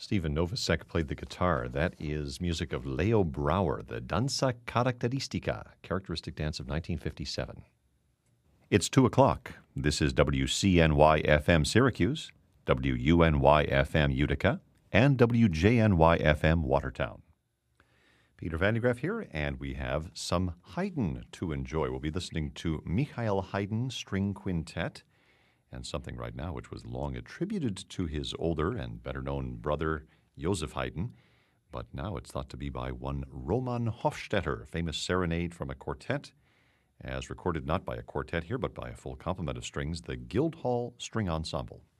Stephen Novosek played the guitar. That is music of Leo Brouwer, the Danza Caracteristica, characteristic dance of 1957. It's 2 o'clock. This is WCNY-FM Syracuse, WUNY-FM Utica, and WJNY-FM Watertown. Peter Van de Graaff here, and we have some Haydn to enjoy. We'll be listening to Michael Haydn String Quintet, and something right now which was long attributed to his older and better-known brother, Joseph Haydn, but now it's thought to be by one Roman Hofstetter, famous serenade from a quartet, as recorded not by a quartet here, but by a full complement of strings, the Guildhall String Ensemble.